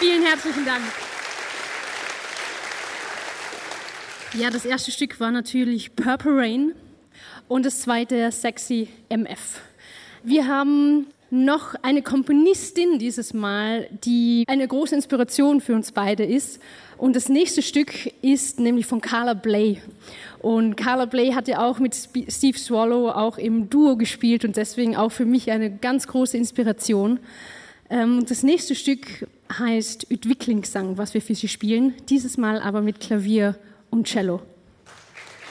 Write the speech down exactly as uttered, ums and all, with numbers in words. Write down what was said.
Vielen herzlichen Dank. Ja, das erste Stück war natürlich Purple Rain und das zweite Sexy M F. Wir haben noch eine Komponistin dieses Mal, die eine große Inspiration für uns beide ist. Und das nächste Stück ist nämlich von Carla Bley. Und Carla Bley hat ja auch mit Steve Swallow auch im Duo gespielt und deswegen auch für mich eine ganz große Inspiration. Das nächste Stück heißt Utviklingsang, was wir für sie spielen, dieses Mal aber mit Klavier und Cello.